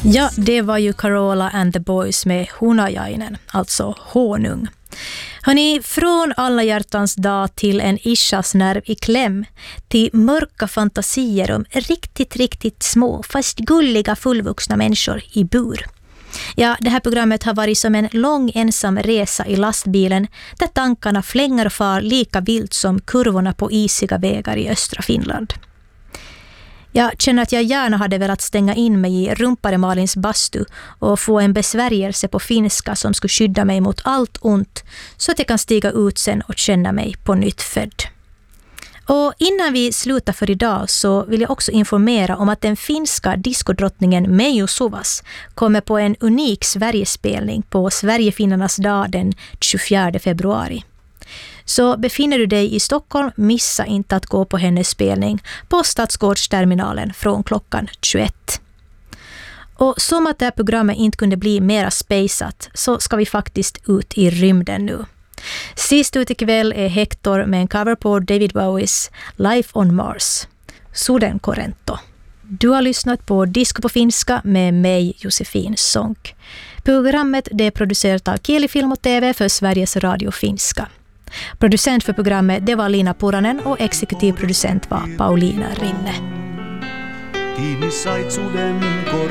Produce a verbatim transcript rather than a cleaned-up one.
Ja, det var ju Carola and the Boys med Hunajainen, alltså honung. Hörrni, från alla hjärtans dag till en ishas nerv i kläm, till mörka fantasier om riktigt, riktigt små, fast gulliga fullvuxna människor i bur. Ja, det här programmet har varit som en lång ensam resa i lastbilen där tankarna flänger och far lika vilt som kurvorna på isiga vägar i östra Finland. Jag känner att jag gärna hade velat stänga in mig i Rumpare Malins bastu och få en besvärjelse på finska som skulle skydda mig mot allt ont så att jag kan stiga ut sen och känna mig på nytt född. Och innan vi slutar för idag så vill jag också informera om att den finska diskodrottningen Meijo Suvas kommer på en unik Sverigespelning på Sverigefinnarnas dag den tjugofjärde februari. Så befinner du dig i Stockholm, missa inte att gå på hennes spelning på Stadsgårdsterminalen från klockan tjugoett. Och som att det här programmet inte kunde bli mera spejsat så ska vi faktiskt ut i rymden nu. Sist ut ikväll är Hector med en cover på David Bowies Life on Mars, Suden Corrento. Du har lyssnat på Disco på finska med mig, Josefin Sonck. Programmet det är producerat av Kieli Film och T V för Sveriges Radio Finska. Producent för programmet det var Lina Puranen och exekutiv producent var Paulina Rinne.